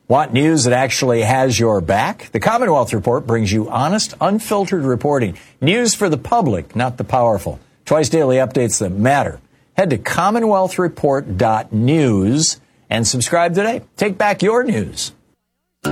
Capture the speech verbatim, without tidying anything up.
Want news that actually has your back? The Commonwealth Report brings you honest, unfiltered reporting. News for the public, not the powerful. Twice daily updates that matter. Head to commonwealth report dot news and subscribe today. Take back your news.